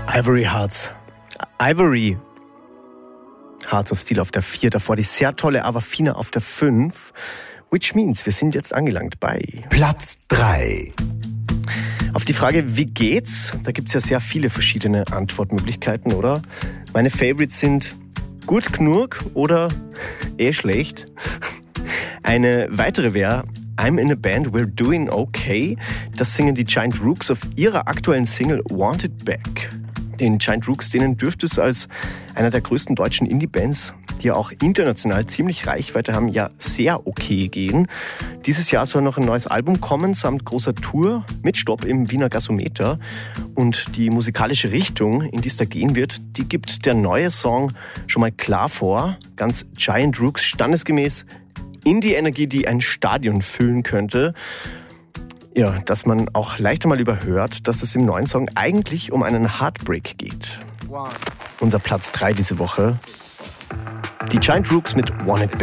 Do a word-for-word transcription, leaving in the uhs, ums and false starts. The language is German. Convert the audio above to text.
Ivory Hearts. Ivory Hearts of Steel auf der vier, davor die sehr tolle Avafina auf der fünf. Which means, wir sind jetzt angelangt bei Platz drei. Auf die Frage, wie geht's? Da gibt es ja sehr viele verschiedene Antwortmöglichkeiten, oder? Meine Favorites sind gut genug oder eh schlecht. Eine weitere wäre I'm in a Band, We're Doing Okay. Das singen die Giant Rooks auf ihrer aktuellen Single Want It Back. Den Giant Rooks, denen dürfte es als einer der größten deutschen Indie-Bands, die ja auch international ziemlich Reichweite haben, ja sehr okay gehen. Dieses Jahr soll noch ein neues Album kommen, samt großer Tour mit Stopp im Wiener Gasometer. Und die musikalische Richtung, in die es da gehen wird, die gibt der neue Song schon mal klar vor. Ganz Giant Rooks standesgemäß Indie-Energie, die ein Stadion füllen könnte. Ja, dass man auch leichter mal überhört, dass es im neuen Song eigentlich um einen Heartbreak geht. Wow. Unser Platz drei diese Woche. Die Giant Rooks mit Want It